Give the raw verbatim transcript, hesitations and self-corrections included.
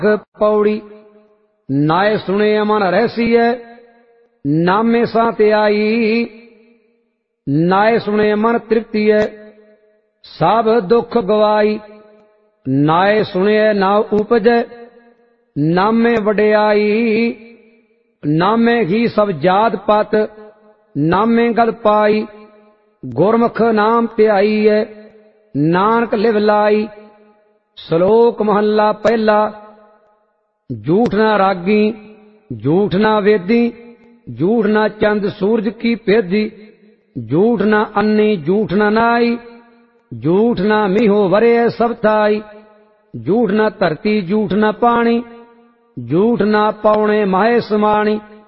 पौड़ी नाय सुने अमन रहसिय नामे साते आई नाय सुने अमन तृप्तिय सब दुख गवाई नाय सुने ना उपज नामे वड्याई नामे ही सब जात पात नामे गल पाई गुरमुख नाम ध्याई है नानक लिव लाई। श्लोक महला पहला। झूठ ना रागी झूठ ना वेदी झूठ ना चंद सूरज की पेदी झूठ ना अन्नी झूठ ना नाई झूठ ना मीहो वरे सब थाई झूठ ना धरती झूठ ना पानी झूठ ना पौने माहे समानी